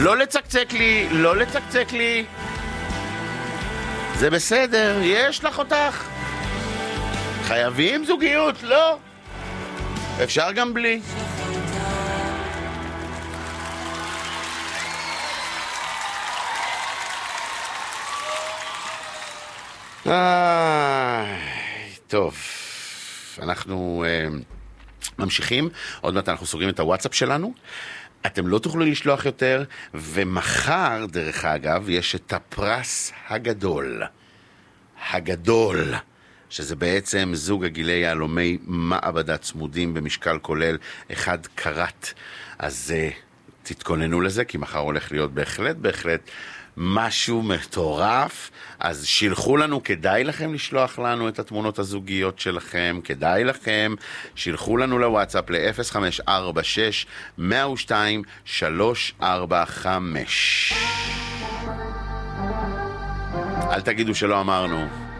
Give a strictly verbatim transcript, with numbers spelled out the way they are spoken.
לא לצקצק לי, לא לצקצק לי. זה בסדר, יש לך אותך. חייבים זוגיות, לא. אפשר גם בלי. אה, טוב, אנחנו אה, ממשיכים. עוד מעט אנחנו סוגרים את הוואטסאפ שלנו. אתם לא תוכלו לשלוח יותר, ומחר, דרך אגב, יש את הפרס הגדול. הגדול. שזה בעצם זוג עגילי יהלומי מעבדה צמודים במשקל כולל אחד קראט. אז uh, תתכוננו לזה, כי מחר הולך להיות בהחלט, בהחלט משהו מטורף. אז שילחו לנו, כדאי לכם לשלוח לנו את התמונות הזוגיות שלכם, כדאי לכם, שילחו לנו לוואטסאפ ל-אפס חמש ארבע שש מאה ושתיים שלוש ארבע חמש. אל תגידו שלא אמרנו.